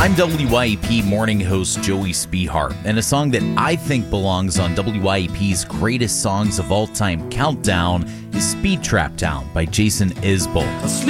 I'm WYEP morning host Joey Spihar, and a song that I think belongs on WYEP's Greatest Songs of All Time countdown is Speed Trap Town by Jason Isbell.